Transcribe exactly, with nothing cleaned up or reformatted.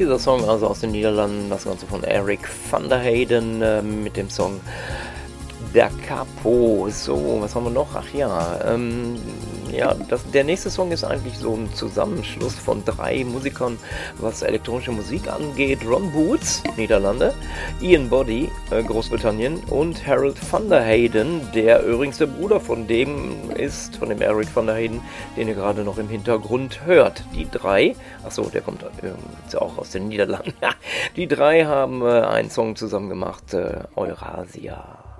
dieser Song also aus den Niederlanden, das Ganze von Eric van der Heyden äh, mit dem Song Da Capo. So, was haben wir noch? Ach ja, ähm, ja, das, der nächste Song ist eigentlich so ein Zusammenschluss von drei Musikern, was elektronische Musik angeht. Ron Boots, Niederlande, Ian Boddy, äh, Großbritannien und Harold van der Heyden, der übrigens der Bruder von dem ist, von dem Eric van der Heyden, den ihr gerade noch im Hintergrund hört. Die drei, achso, der kommt äh, auch aus den Niederlanden, die drei haben äh, einen Song zusammen gemacht, äh, Eurasia.